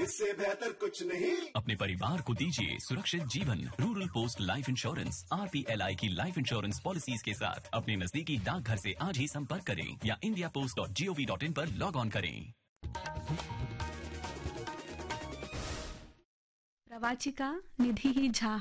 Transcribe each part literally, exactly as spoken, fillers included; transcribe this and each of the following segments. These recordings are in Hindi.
इससे बेहतर कुछ नहीं। अपने परिवार को दीजिए सुरक्षित जीवन। Rural post life insurance R P L I की लाइफ इंश्योरेंस पॉलिसीज के साथ अपने नजदीकी डाकघर से आज ही संपर्क करें या India post dot G O V dot in पर लॉग ऑन करें। प्रवाचिका निधि झा।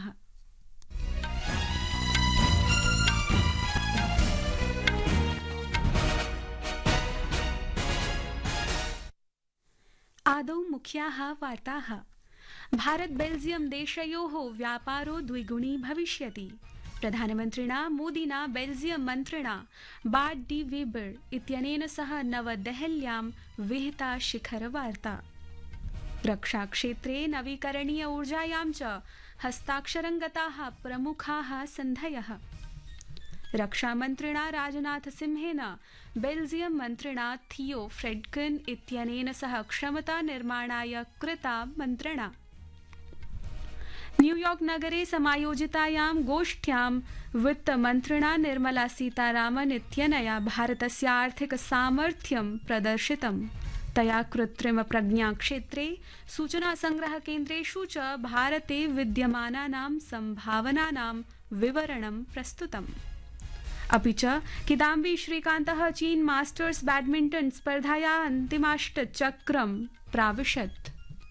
आदौ मुख्याः वार्ताः। भारत बेल्जियम देशयोः व्यापारो द्विगुणी भविष्यति। प्रधानमन्त्रिणा मोदिना बेल्जियम मन्त्रिणा बार्ट डी वेबर इत्यनेन सह नवदेहल्यां विहिता शिखरवार्ता। रक्षाक्षेत्रे नवीकरणीय ऊर्जायां च हस्ताक्षरं गताः प्रमुखाः सन्धयः। रक्षामन्त्रिणा राजनाथ सिंहेन बेल्जियम मन्त्रिणा थियो फ्रेडकिन इत्यनेन सह क्षमता निर्माणाय कृता मन्त्रणा। न्यूयॉर्क नगरे समायोजितायां गोष्ठ्यां वित्तमन्त्रिणा निर्मला सीतारामन इत्यनया भारतस्य आर्थिक सामर्थ्यं प्रदर्शितम्। तया कृत्रिम प्रज्ञा क्षेत्रे सूचना संग्रह केन्द्रेषु च भारते विद्यमानानां सम्भावनानां विवरणं प्रस्तुतम्। अपि च किदाम्बी श्रीकान्तः चीन मास्टर्स बैडमिंटन स्पर्धायाः अन्तिमाष्टचक्रं प्राविशत्।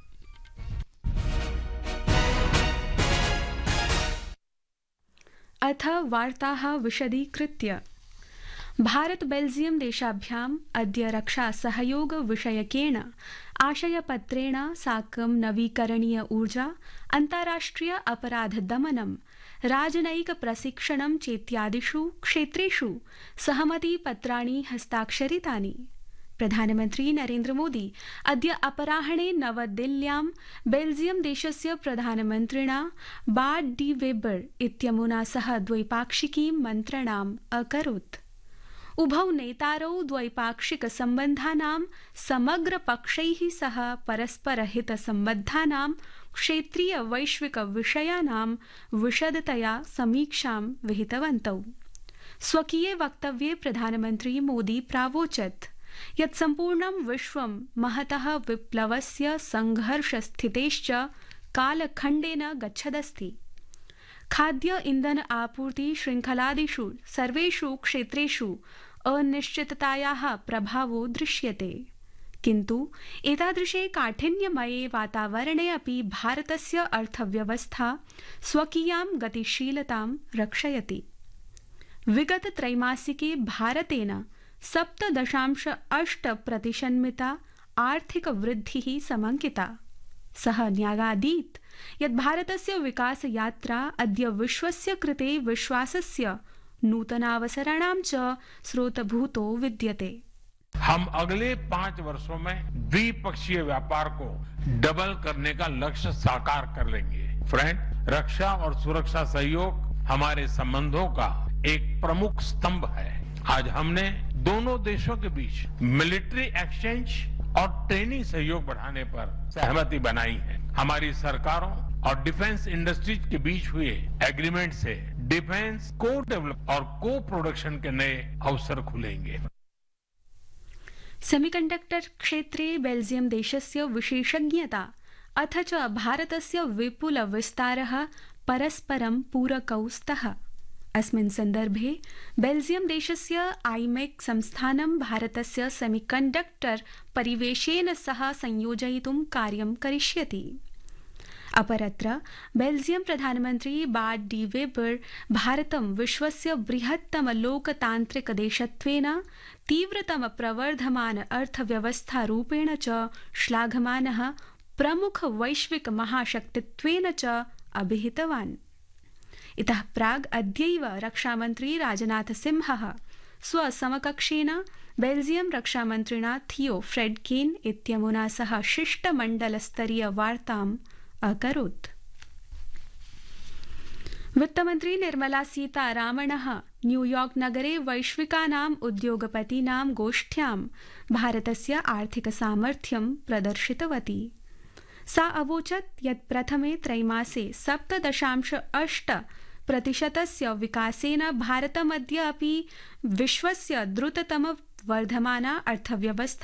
अथ वार्ताः विशदीकृत्य। भारत बेल्जियम देशाभ्याम् अद्य रक्षा सहयोग विषयकेण आशयपत्रेण साकं नवीकरणीय ऊर्जा, अन्ताराष्ट्रिय अपराध दमनं, राजनयिक प्रशिक्षणं चेत्यादिषु क्षेत्रेषु सहमतिपत्राणि हस्ताक्षरितानि। प्रधानमन्त्री नरेन्द्र मोदी अद्य अपराह्णे नवदिल्ल्यां बेल्जियम देशस्य प्रधानमन्त्रिणा बार्ट डी वेबर इत्यमुना सह द्वैपाक्षिकीं मन्त्रणाम् अकरोत्। उभौ नेतारौ द्वैपाक्षिक सम्बन्धानां समग्रपक्षैः सह परस्परहितसम्बद्धानां क्षेत्रीय वैश्विक विषयाणां विशदतया समीक्षां विहितवन्तौ। स्वकीये वक्तव्ये प्रधानमन्त्री मोदी प्रावोचत् यत् सम्पूर्णं विश्वं महतः विप्लवस्य संघर्षस्थितेश्च कालखण्डेन गच्छदस्ति। खाद्य इंधन आपूर्ति श्रृंखलादिषु सर्वेषु क्षेत्रेषु अनिश्चिततायाः प्रभावो दृश्यते। किन्तु एतादृशे काठिन्यमये वातावरणे अपि भारतस्य अर्थव्यवस्था स्वकीयां गतिशीलतां रक्षयति। विगत त्रैमासिके भारतेन सप्त दशांश अष्ट प्रतिशन्मिता आर्थिक वृद्धिः समङ्किता। सः न्यागादीत् यत् भारतस्य विकास यात्रा अद्य विश्वस्य कृते विश्वासस्य नूतनावसराणां च स्रोतभूतो विद्यते। हम अगले पांच वर्षों में द्विपक्षीय व्यापार को डबल करने का लक्ष्य साकार कर लेंगे। फ्रेंड, रक्षा और सुरक्षा सहयोग हमारे संबंधों का एक प्रमुख स्तंभ है। आज हमने दोनों देशों के बीच मिलिट्री एक्सचेंज और ट्रेनिंग सहयोग बढ़ाने पर सहमति बनाई है। हमारी सरकारों और डिफेंस इंडस्ट्रीज के बीच हुए एग्रीमेंट से डिफेंस को डेवलप और को प्रोडक्शन के नए अवसर खुलेंगे। सेमीकंडक्टर क्षेत्रे बेल्जियम देशस्य विशेषज्ञता अथ च भारतस्य विपुल विस्तारः परस्परं पूरकौ स्तः। अस्मिन् सन्दर्भे बेल्जियम देशस्य आईमेक संस्थानं भारतस्य सेमीकंडक्टर परिवेशेन सह संयोजयितुं कार्यं करिष्यति। अपरत्र बेल्जियम प्रधानमन्त्री बार्ट डी वेबर भारतं विश्वस्य बृहत्तम लोकतान्त्रिक देशत्वेन तीव्रतम प्रवर्धमान अर्थव्यवस्थारूपेण च श्लाघमानः प्रमुख वैश्विक महाशक्तित्वेन च अभिहितवान्। इतः प्राग् अद्यैव रक्षामन्त्री राजनाथ सिंहः स्वसमकक्षेन बेल्जियम रक्षामन्त्रिणा थियो फ्रेडकिन इत्यमुना सह शिष्टमण्डलस्तरीय वार्ताम् अकरोत्। वित्तमन्त्री निर्मला सीतारामणः न्यूयॉर्क नगरे वैश्विकानाम् उद्योगपतीनां गोष्ठ्यां भारतस्य आर्थिक सामर्थ्यं प्रदर्शितवती। सा अवोचत् यत् प्रथमे त्रैमासे सप्त दशांश अष्ट प्रतिशतस्य विकासेन भारतमद्य अपि विश्वस्य द्रुततम वर्धमाना अर्थव्यवस्था